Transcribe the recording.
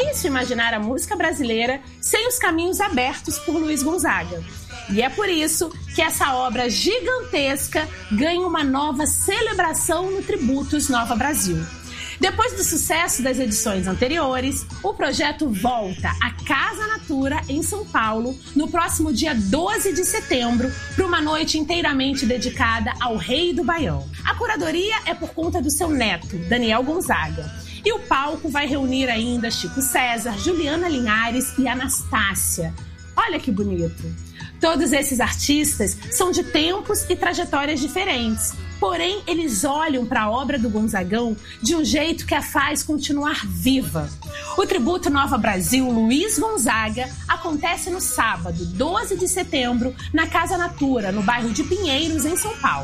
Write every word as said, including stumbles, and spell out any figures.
difícil imaginar a música brasileira sem os caminhos abertos por Luiz Gonzaga. E é por isso que essa obra gigantesca ganha uma nova celebração no Tributos Nova Brasil. Depois do sucesso das edições anteriores, o projeto volta à Casa Natura, em São Paulo, no próximo dia doze de setembro, para uma noite inteiramente dedicada ao Rei do Baião. A curadoria é por conta do seu neto, Daniel Gonzaga. E o palco vai reunir ainda Chico César, Juliana Linhares e Anastácia. Olha que bonito! Todos esses artistas são de tempos e trajetórias diferentes, porém eles olham para a obra do Gonzagão de um jeito que a faz continuar viva. O Tributo Nova Brasil Luiz Gonzaga acontece no sábado, doze de setembro, na Casa Natura, no bairro de Pinheiros, em São Paulo.